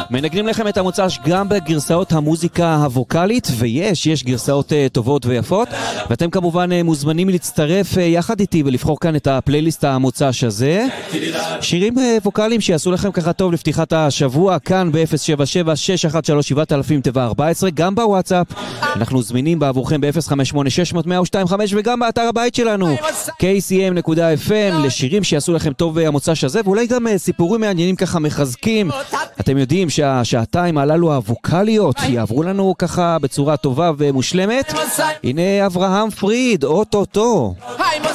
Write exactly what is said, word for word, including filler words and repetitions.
מנגנים לכם את המוצ"ש גם בגרסאות המוזיקה הווקלית, ויש, יש גרסאות uh, טובות ויפות, ואתם כמובן uh, מוזמנים להצטרף uh, יחד איתי ולבחור כאן את הפלייליסט המוצ"ש הזה. שירים uh, ווקליים שיעשו לכם ככה טוב לפתיחת השבוע, כאן ב-אפס שבע שבע שש אחת שלוש שבע אלפים תבע ארבע עשרה, גם בוואטסאפ. אנחנו זמינים בעבורכם ב-אפס חמש שמונה שש מאות מאה ושתיים חמש, וגם באתר הבית שלנו קיי סי אם נקודה אף אם, לשירים שיעשו לכם טוב המוצ"ש הזה, ואולי גם uh, סיפורים מעניינים ככה מחזקים. אתם יודעים שהשעתיים הללו הווקליות יעברו לנו ככה בצורה טובה ומושלמת. הנה אברהם פריד, אוטוטו.